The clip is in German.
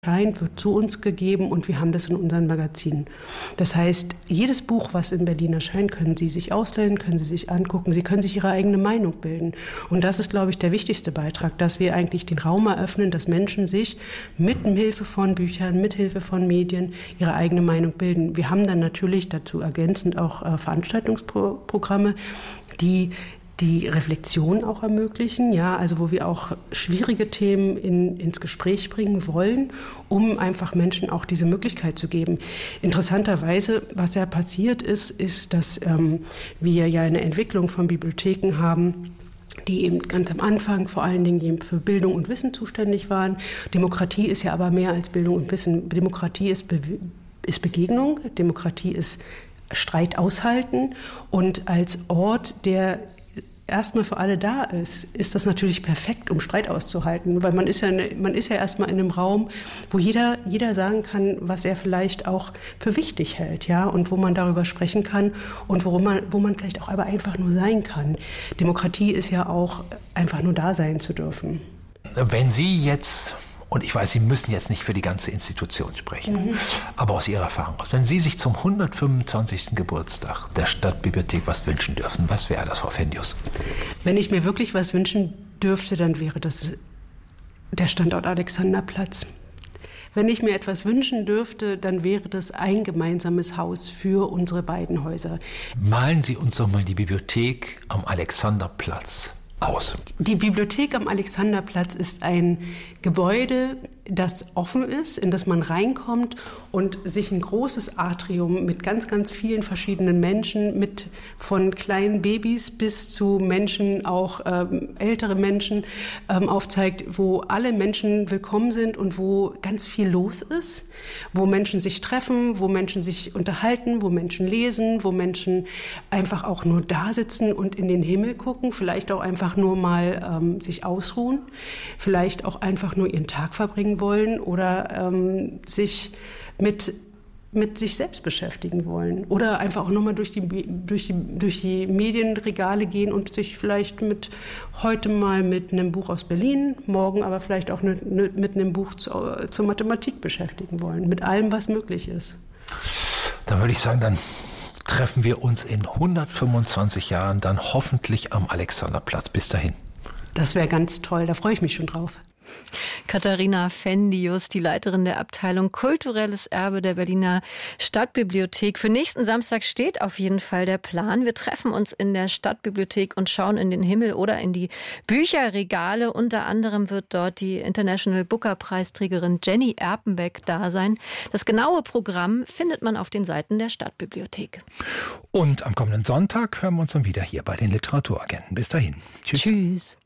erscheint, wird zu uns gegeben und wir haben das in unseren Magazinen. Das heißt, jedes Buch, was in Berlin erscheint, können Sie sich ausleihen, können Sie sich angucken, Sie können sich Ihre eigene Meinung bilden. Und das ist, glaube ich, der wichtigste Beitrag, dass wir eigentlich den Raum eröffnen, dass Menschen sich mit Hilfe von Büchern, mit Hilfe von Medien ihre eigene Meinung bilden. Wir haben dann natürlich dazu ergänzend auch Veranstaltungsprogramme, die Reflexion auch ermöglichen, ja, also wo wir auch schwierige Themen ins Gespräch bringen wollen, um einfach Menschen auch diese Möglichkeit zu geben. Interessanterweise, was ja passiert ist, dass wir ja eine Entwicklung von Bibliotheken haben, die eben ganz am Anfang vor allen Dingen eben für Bildung und Wissen zuständig waren. Demokratie ist ja aber mehr als Bildung und Wissen. Demokratie ist Begegnung, Demokratie ist Streit aushalten und als Ort, der erstmal für alle da ist das natürlich perfekt, um Streit auszuhalten, weil man ist ja erstmal in einem Raum, wo jeder sagen kann, was er vielleicht auch für wichtig hält, ja, und wo man darüber sprechen kann und wo man vielleicht auch aber einfach nur sein kann. Demokratie ist ja auch einfach nur da sein zu dürfen. Wenn Sie jetzt, und ich weiß, Sie müssen jetzt nicht für die ganze Institution sprechen, aber aus Ihrer Erfahrung, wenn Sie sich zum 125. Geburtstag der Stadtbibliothek was wünschen dürfen, was wäre das, Frau Fendius? Wenn ich mir wirklich was wünschen dürfte, dann wäre das der Standort Alexanderplatz. Wenn ich mir etwas wünschen dürfte, dann wäre das ein gemeinsames Haus für unsere beiden Häuser. Malen Sie uns doch mal die Bibliothek am Alexanderplatz aus. Die Bibliothek am Alexanderplatz ist ein Gebäude, das offen ist, in das man reinkommt und sich ein großes Atrium mit ganz, ganz vielen verschiedenen Menschen, von kleinen Babys bis zu Menschen, auch ältere Menschen, aufzeigt, wo alle Menschen willkommen sind und wo ganz viel los ist, wo Menschen sich treffen, wo Menschen sich unterhalten, wo Menschen lesen, wo Menschen einfach auch nur da sitzen und in den Himmel gucken, vielleicht auch einfach nur mal sich ausruhen, vielleicht auch einfach nur ihren Tag verbringen wollen oder sich mit sich selbst beschäftigen wollen oder einfach auch nochmal durch die Medienregale gehen und sich vielleicht heute mal mit einem Buch aus Berlin, morgen aber vielleicht auch mit einem Buch zur Mathematik beschäftigen wollen, mit allem, was möglich ist. Dann würde ich sagen, dann treffen wir uns in 125 Jahren dann hoffentlich am Alexanderplatz. Bis dahin. Das wäre ganz toll, da freue ich mich schon drauf. Katharina Fendius, die Leiterin der Abteilung Kulturelles Erbe der Berliner Stadtbibliothek. Für nächsten Samstag steht auf jeden Fall der Plan. Wir treffen uns in der Stadtbibliothek und schauen in den Himmel oder in die Bücherregale. Unter anderem wird dort die International Booker Preisträgerin Jenny Erpenbeck da sein. Das genaue Programm findet man auf den Seiten der Stadtbibliothek. Und am kommenden Sonntag hören wir uns dann wieder hier bei den Literaturagenten. Bis dahin. Tschüss.